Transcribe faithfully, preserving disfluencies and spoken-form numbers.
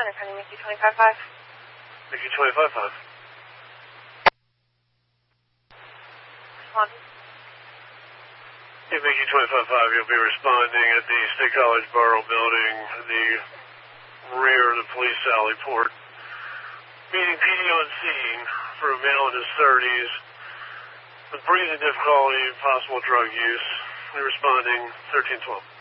Center, pending Mickey twenty-five five. Mickey twenty-five five. Responding. Hey, Mickey twenty-five five, you'll be responding at the State College Borough building, the rear of the police sally port. Meeting P D on scene for a male in his thirties with breathing difficulty and possible drug use. We're responding thirteen twelve.